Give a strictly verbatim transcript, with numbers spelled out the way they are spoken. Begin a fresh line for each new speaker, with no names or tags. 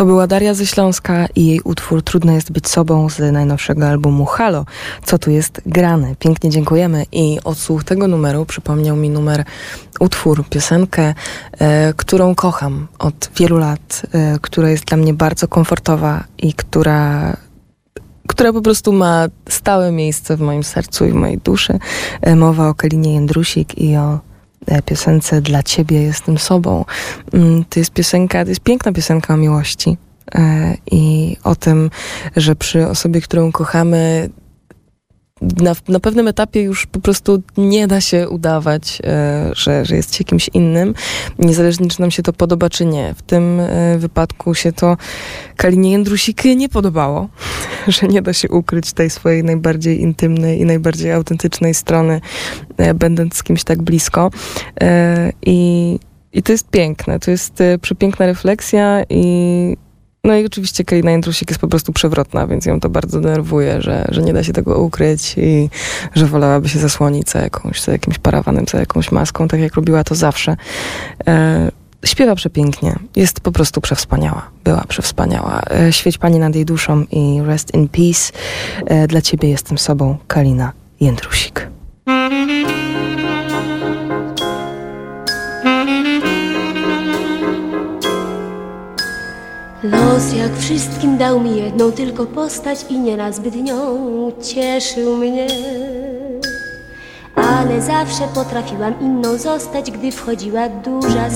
To była Daria ze Śląska i jej utwór Trudno jest być sobą z najnowszego albumu Halo. Co tu jest grane? Pięknie dziękujemy i odsłuch tego numeru przypomniał mi numer, utwór, piosenkę, e, którą kocham od wielu lat, e, która jest dla mnie bardzo komfortowa i która... która po prostu ma stałe miejsce w moim sercu i w mojej duszy. E, mowa o Kalinie Jędrusik i o piosence Dla ciebie jestem sobą. To jest piosenka, to jest piękna piosenka o miłości i o tym, że przy osobie, którą kochamy, na, na pewnym etapie już po prostu nie da się udawać, że, że jest się kimś innym, niezależnie czy nam się to podoba, czy nie. W tym wypadku się to Kalinie Jędrusik nie podobało, że nie da się ukryć tej swojej najbardziej intymnej i najbardziej autentycznej strony, będąc z kimś tak blisko. I, i to jest piękne, to jest przepiękna refleksja i no i oczywiście Kalina Jędrusik jest po prostu przewrotna, więc ją to bardzo denerwuje, że, że nie da się tego ukryć i że wolałaby się zasłonić za, jakąś, za jakimś parawanem, za jakąś maską, tak jak robiła to zawsze. E, śpiewa przepięknie, jest po prostu przewspaniała, była przewspaniała. E, świeć Pani nad jej duszą i rest in peace. E, dla ciebie jestem sobą, Kalina Jędrusik.
Los jak wszystkim dał mi jedną tylko postać i nieraz zbyt nią cieszył mnie. Ale zawsze potrafiłam inną zostać, gdy wchodziła duża